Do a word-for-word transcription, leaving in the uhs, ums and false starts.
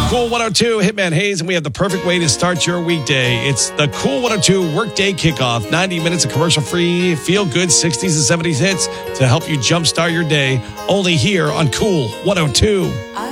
Cool one oh two, Hitman Hayes, and we have the perfect way to start your weekday. It's the Cool one oh two Workday Kickoff. ninety minutes of commercial-free, feel-good sixties and seventies hits to help you jumpstart your day. Only here on Cool one oh two.